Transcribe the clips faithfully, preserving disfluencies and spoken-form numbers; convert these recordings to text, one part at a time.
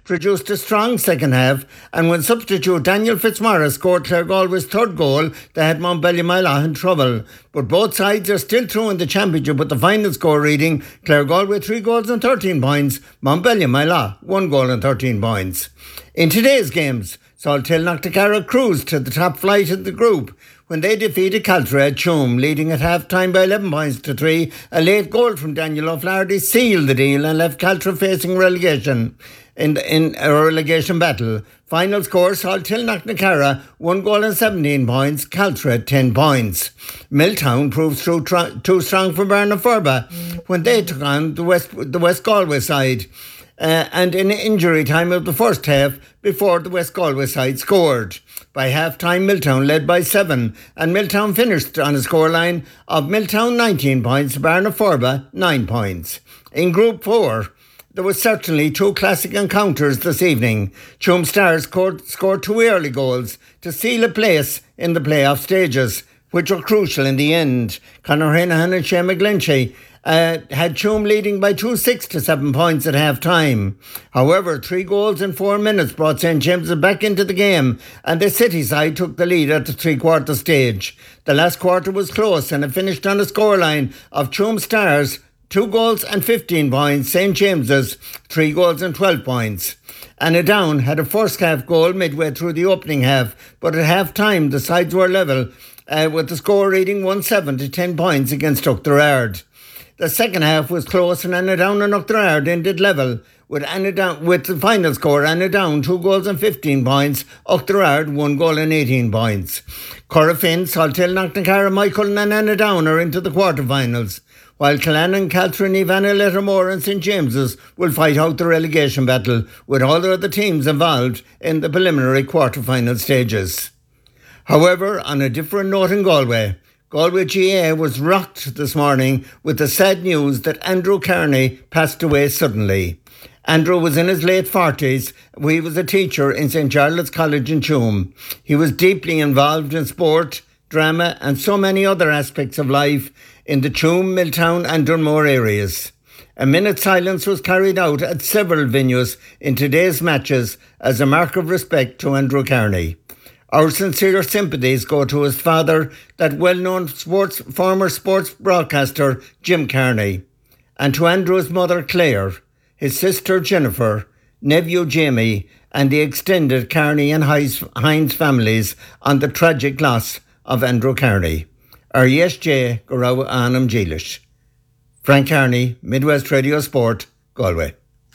produced a strong second half, and when substitute Daniel Fitzmaurice scored Clare Galway's third goal, they had Mount Ballymila in trouble. But both sides are still through in the championship with the final score reading Clare Galway three goals and thirteen points, Mount Ballymila one goal and thirteen points. In today's games, Salthill Knocknacarra cruised to the top flight of the group when they defeated Caltara at Tuam, leading at half-time by eleven points to three. A late goal from Daniel O'Flaherty sealed the deal and left Caltara facing relegation in, the, in a relegation battle. Final score, Salthill Knocknacarra one goal and seventeen points, Caltara ten points. Milltown proved too, tr- too strong for Barnaforba when they took on the West, the West Galway side. Uh, and in injury time of the first half before the West Galway side scored. By half-time, Milltown led by seven, and Milltown finished on a scoreline of Milltown nineteen points, Barnaforba nine points. In Group four, there was certainly two classic encounters this evening. Tuam Stars scored, scored two early goals to seal a place in the playoff stages, which were crucial in the end. Conor Hanahan and Shane McGlinchey Uh, had Tuam leading by two six to seven points at half-time. However, three goals in four minutes brought Saint James's back into the game, and the City side took the lead at the three-quarter stage. The last quarter was close, and it finished on a scoreline of Tuam Stars two goals and fifteen points, Saint James's three goals and twelve points. Annadown had a first-half goal midway through the opening half, but at half-time the sides were level, uh, with the score reading one seven to ten points against Oughterard. The second half was close, and Annadown and Oughterard ended level with Annadown, with the final score Annadown two goals and fifteen points, Oughterard one goal and eighteen points. Corofin, Salthill Knocknacarra, Michael and Annadown are into the quarterfinals, while Killannon, Caltara, Ivana, Lettermore and Saint James's will fight out the relegation battle with all the other teams involved in the preliminary quarterfinal stages. However, on a different note in Galway, Galway G A A was rocked this morning with the sad news that Andrew Kearney passed away suddenly. Andrew was in his late forties. He was a teacher in Saint Charlotte's College in Tuam. He was deeply involved in sport, drama and so many other aspects of life in the Tuam, Milltown and Dunmore areas. A minute's silence was carried out at several venues in today's matches as a mark of respect to Andrew Kearney. Our sincere sympathies go to his father, that well-known sports, former sports broadcaster Jim Kearney, and to Andrew's mother Claire, his sister Jennifer, nephew Jamie, and the extended Kearney and Hines families on the tragic loss of Andrew Kearney. Ar yes J Gorawa Anam Jeelish. Frank Kearney, Midwest Radio Sport, Galway.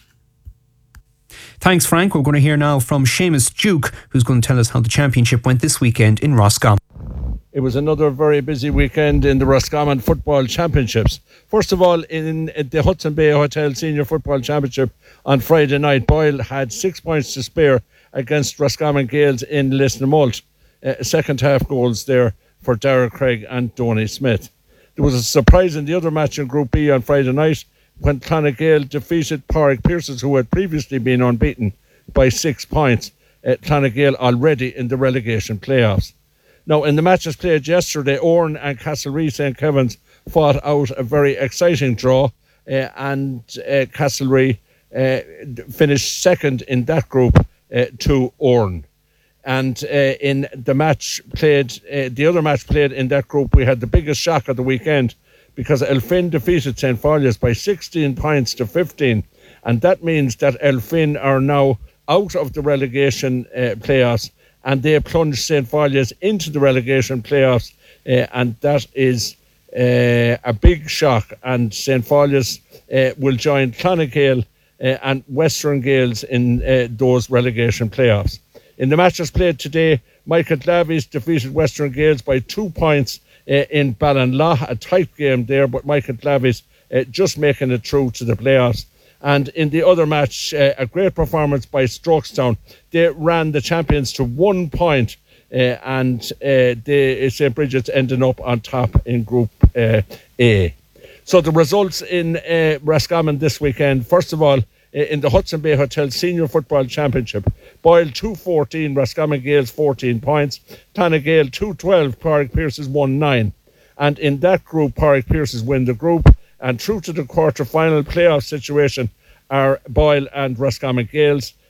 Thanks, Frank. We're going to hear now from Seamus Duke, who's going to tell us how the championship went this weekend in Roscommon. It was another very busy weekend in the Roscommon Football Championships. First of all, in the Hudson Bay Hotel Senior Football Championship on Friday night, Boyle had six points to spare against Roscommon Gales in Lisnamolt. Uh, second half goals there for Dara Craig and Donny Smith. There was a surprise in the other match in Group B on Friday night, when Clonagale defeated Pádraig Pearses, who had previously been unbeaten, by six points. Uh, Clonagale already in the relegation playoffs. Now, in the matches played yesterday, Oran and Castlereagh Saint Kevin's fought out a very exciting draw, uh, and uh, Castlereagh uh, finished second in that group uh, to Oran. And uh, in the match played, uh, the other match played in that group, we had the biggest shock of the weekend, because Elphin defeated Saint Folia's by sixteen points to fifteen. And that means that Elphin are now out of the relegation uh, playoffs, and they plunged Saint Folia's into the relegation playoffs. Uh, and that is uh, a big shock. And Saint Folia's uh, will join Clonagale uh, and Western Gales in uh, those relegation playoffs. In the matches played today, Michael Glavis defeated Western Gales by two points Uh, in Ballinlaw, a tight game there, but Michael Glavis uh, just making it through to the playoffs. And in the other match, uh, a great performance by Strokestown. They ran the champions to one point, uh, and uh, they, Saint Bridget's ending up on top in Group uh, A. So the results in uh, Roscommon this weekend, first of all, in the Hudson Bay Hotel Senior Football Championship, Boyle two fourteen, Roscommon Gales fourteen points, Clonagale two twelve, Pádraig Pearses one nine. And in that group, Pádraig Pearses win the group, and through to the quarter-final playoff situation are Boyle and Roscommon Gales.